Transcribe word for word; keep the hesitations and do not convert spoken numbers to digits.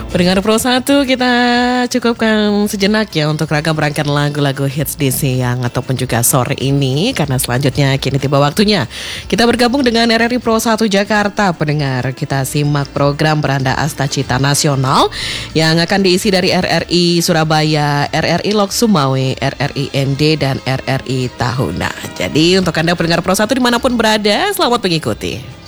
Pendengar Pro satu, kita cukupkan sejenak ya untuk ragam rangkaian lagu-lagu hits di siang ataupun juga sore ini. Karena selanjutnya kini tiba waktunya kita bergabung dengan R R I Pro satu Jakarta. Pendengar, kita simak program Beranda Asta Cita Nasional yang akan diisi dari R R I Surabaya, R R I Lok Sumawe, R R I N D, dan R R I Tahuna. Jadi untuk Anda pendengar Pro satu dimanapun berada, selamat mengikuti.